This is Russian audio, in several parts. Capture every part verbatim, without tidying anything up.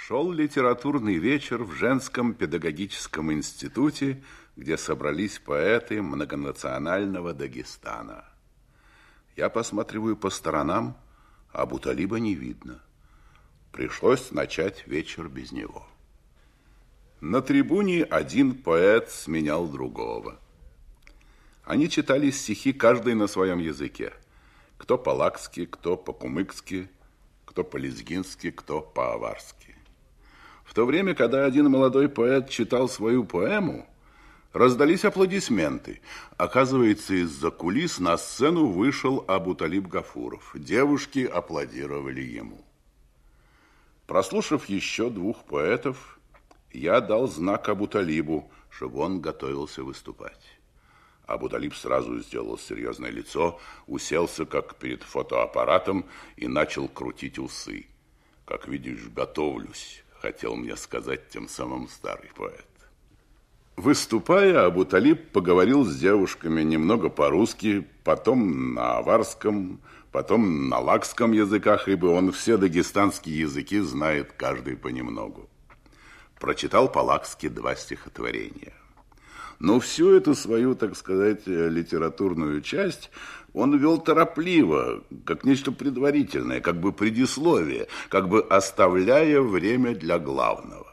Шел литературный вечер в женском педагогическом институте, где собрались поэты многонационального Дагестана. Я посматриваю по сторонам, а Абуталиба не видно. Пришлось начать вечер без него. На трибуне один поэт сменял другого. Они читали стихи каждый на своем языке. Кто по-лакски, кто по-кумыкски, кто по-лезгински, кто по-аварски. В то время, когда один молодой поэт читал свою поэму, раздались аплодисменты. Оказывается, из-за кулис на сцену вышел Абуталиб Гафуров. Девушки аплодировали ему. Прослушав еще двух поэтов, я дал знак Абуталибу, чтобы он готовился выступать. Абуталиб сразу сделал серьезное лицо, уселся, как перед фотоаппаратом, и начал крутить усы. «Как видишь, готовлюсь», — хотел мне сказать тем самым старый поэт. Выступая, Абуталиб поговорил с девушками немного по-русски, потом на аварском, потом на лакском языках, ибо он все дагестанские языки знает каждый понемногу. Прочитал по-лакски два стихотворения. Но всю эту свою, так сказать, литературную часть он вел торопливо, как нечто предварительное, как бы предисловие, как бы оставляя время для главного.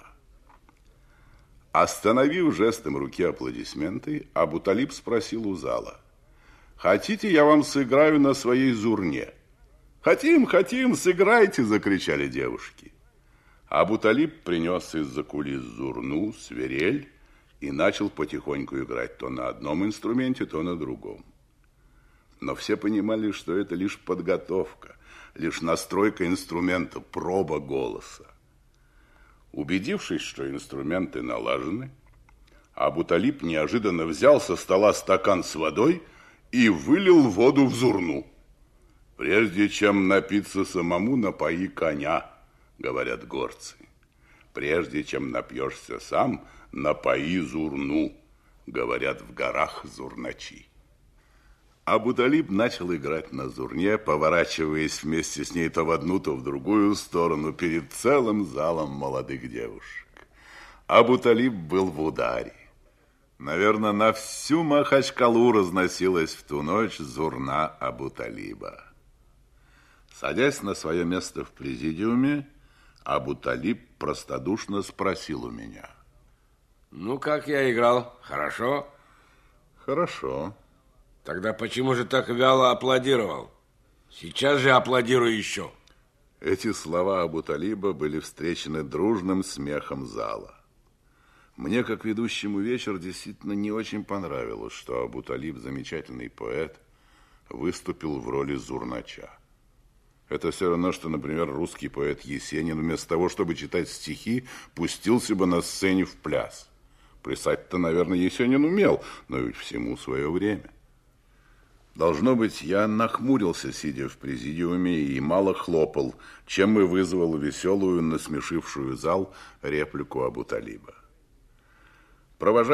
Остановив жестом руки аплодисменты, Абуталиб спросил у зала: «Хотите, я вам сыграю на своей зурне?» «Хотим, хотим, сыграйте!» – закричали девушки. Абуталиб принес из-за кулис зурну, свирель и начал потихоньку играть то на одном инструменте, то на другом. Но все понимали, что это лишь подготовка, лишь настройка инструмента, проба голоса. Убедившись, что инструменты налажены, Абуталиб неожиданно взял со стола стакан с водой и вылил воду в зурну. «Прежде чем напиться самому, напои коня», говорят горцы. «Прежде чем напьешься сам, напои зурну», говорят в горах зурначи. Абуталиб начал играть на зурне, поворачиваясь вместе с ней то в одну, то в другую сторону перед целым залом молодых девушек. Абуталиб был в ударе. Наверное, на всю Махачкалу разносилась в ту ночь зурна Абуталиба. Садясь на свое место в президиуме, Абуталиб простодушно спросил у меня: «Ну, как я играл? Хорошо?» «Хорошо». «Тогда почему же так вяло аплодировал? Сейчас же аплодируй еще». Эти слова Абуталиба были встречены дружным смехом зала. Мне, как ведущему вечер, действительно не очень понравилось, что Абуталиб, замечательный поэт, выступил в роли зурнача. Это все равно, что, например, русский поэт Есенин вместо того, чтобы читать стихи, пустился бы на сцене в пляс. Плясать-то, наверное, Есенин умел, но ведь всему свое время. Должно быть, я нахмурился, сидя в президиуме, и мало хлопал, чем и вызвал веселую, насмешившую зал реплику Абуталиба. Провожая